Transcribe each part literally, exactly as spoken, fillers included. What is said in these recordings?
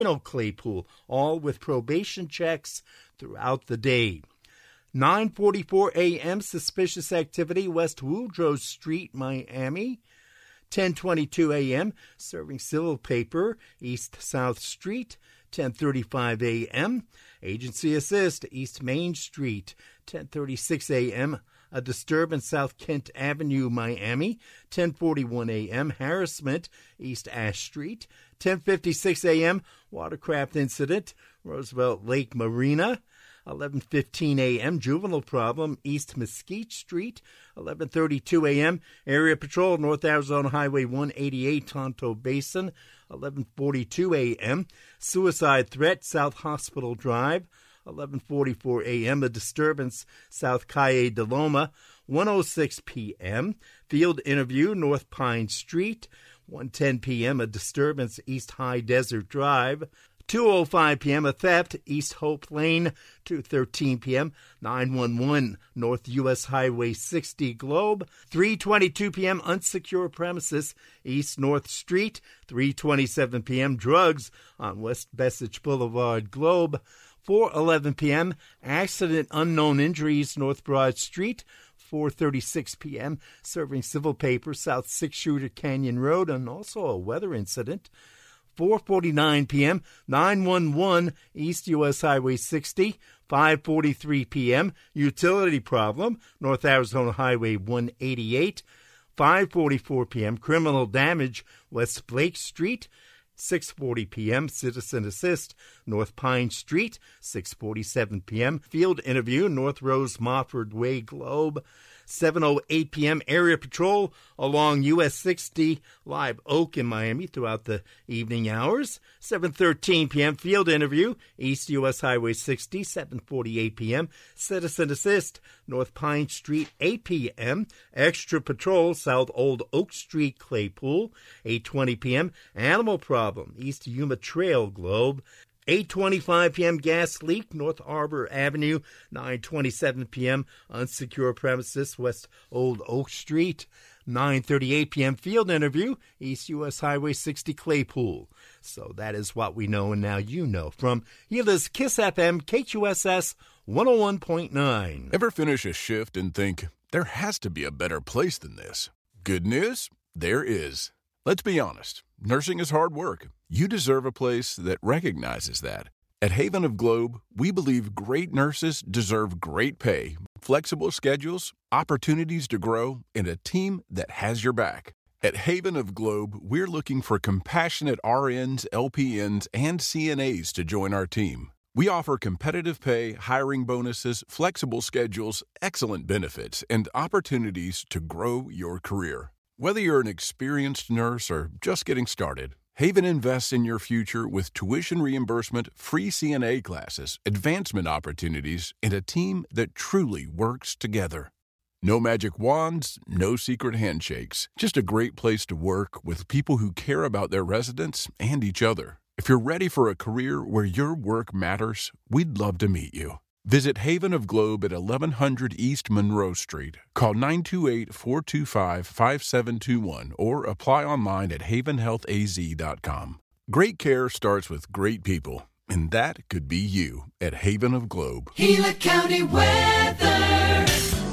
Claypool, all with probation checks throughout the day. nine forty-four a.m., suspicious activity, West Woodrow Street, Miami. ten twenty-two a.m., serving civil paper, East South Street. ten thirty-five a.m., agency assist, East Main Street. ten thirty-six a.m., a disturbance, South Kent Avenue, Miami. ten forty-one a.m., harassment, East Ash Street. ten fifty-six a.m., watercraft incident, Roosevelt Lake Marina. eleven fifteen a.m., juvenile problem, East Mesquite Street. eleven thirty-two a.m., area patrol, North Arizona Highway one eighty-eight, Tonto Basin. eleven forty-two a.m., suicide threat, South Hospital Drive. eleven forty-four a.m., a disturbance, South Calle de Loma. one oh six p.m., field interview, North Pine Street. one ten p.m., a disturbance, East High Desert Drive. two oh five p.m., a theft, East Hope Lane. two thirteen p.m., nine one one, North U S Highway sixty, Globe. three twenty-two p.m., unsecure premises, East North Street. three twenty-seven p.m., drugs on West Bessage Boulevard, Globe. four eleven p.m., accident, unknown injuries, North Broad Street. four thirty-six p.m., serving civil paper, South Six Shooter Canyon Road, and also a weather incident. four forty-nine p.m., nine one one, East U S Highway sixty. five forty-three p.m., utility problem, North Arizona Highway one eighty-eight. five forty-four p.m., criminal damage, West Blake Street. six forty p.m., citizen assist, North Pine Street. six forty-seven p.m., field interview, North Rose Mofford Way, Globe. seven oh eight p.m., area patrol along U S sixty, Live Oak in Miami throughout the evening hours. seven thirteen p.m., field interview, East U S Highway sixty. seven forty-eight p.m., citizen assist, North Pine Street. eight p.m., extra patrol, South Old Oak Street, Claypool. eight twenty p.m., animal problem, East Yuma Trail, Globe. eight twenty-five p.m., gas leak, North Arbor Avenue. nine twenty-seven p.m., unsecure premises, West Old Oak Street. nine thirty-eight p.m., field interview, East U S Highway sixty, Claypool. So that is what we know, and now you know. From Gila's Kiss F M, K Q S S one oh one point nine. Ever finish a shift and think, there has to be a better place than this? Good news? There is. Let's be honest. Nursing is hard work. You deserve a place that recognizes that. At Haven of Globe, we believe great nurses deserve great pay, flexible schedules, opportunities to grow, and a team that has your back. At Haven of Globe, we're looking for compassionate R Ns, L P Ns, and C N As to join our team. We offer competitive pay, hiring bonuses, flexible schedules, excellent benefits, and opportunities to grow your career. Whether you're an experienced nurse or just getting started, Haven invests in your future with tuition reimbursement, free C N A classes, advancement opportunities, and a team that truly works together. No magic wands, no secret handshakes, just a great place to work with people who care about their residents and each other. If you're ready for a career where your work matters, we'd love to meet you. Visit Haven of Globe at eleven hundred East Monroe Street. Call nine two eight, four two five, five seven two one or apply online at haven health a z dot com. Great care starts with great people, and that could be you at Haven of Globe. Gila County weather.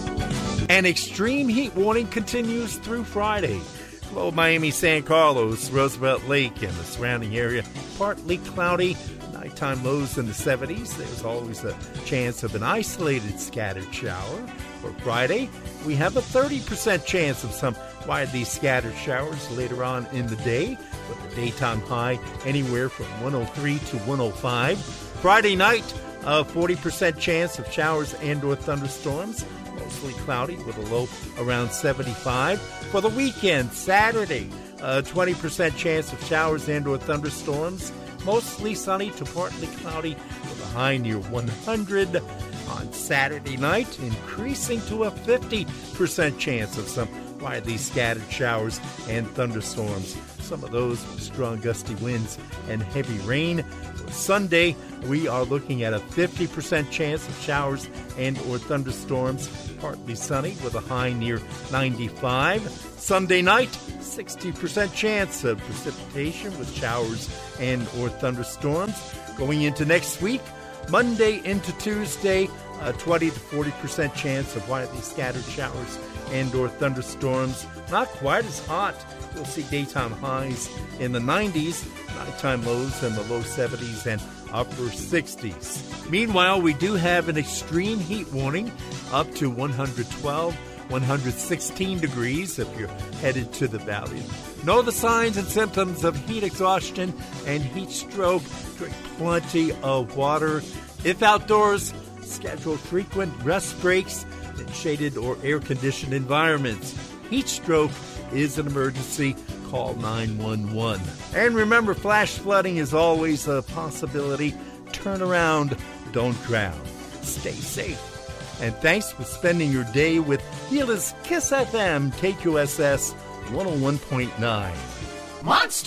An extreme heat warning continues through Friday. Low Miami, San Carlos, Roosevelt Lake, and the surrounding area, partly cloudy. Nighttime lows in the seventies. There's always a chance of an isolated scattered shower. For Friday, we have a thirty percent chance of some widely scattered showers later on in the day, with the daytime high anywhere from one oh three to one oh five. Friday night, a forty percent chance of showers and or thunderstorms. Mostly cloudy with a low around seventy-five. For the weekend, Saturday, a twenty percent chance of showers and or thunderstorms. Mostly sunny to partly cloudy with a high near one hundred. On Saturday night, increasing to a fifty percent chance of some widely scattered showers and thunderstorms. Some of those with strong gusty winds and heavy rain. Sunday, we are looking at a fifty percent chance of showers and or thunderstorms. Partly sunny with a high near ninety-five. Sunday night, sixty percent chance of precipitation with showers and or thunderstorms. Going into next week, Monday into Tuesday, a twenty to forty percent chance of widely scattered showers and or thunderstorms. Not quite as hot. You'll see daytime highs in the nineties, nighttime lows in the low seventies and upper sixties. Meanwhile, we do have an extreme heat warning up to one hundred twelve, one hundred sixteen degrees if you're headed to the valley. Know the signs and symptoms of heat exhaustion and heat stroke. Drink plenty of water. If outdoors, schedule frequent rest breaks in shaded or air-conditioned environments. Heat stroke is an emergency. Call nine one one. And remember, flash flooding is always a possibility. Turn around, don't drown. Stay safe. And thanks for spending your day with Gila's Kiss F M, K Q S S one oh one point nine. Monster!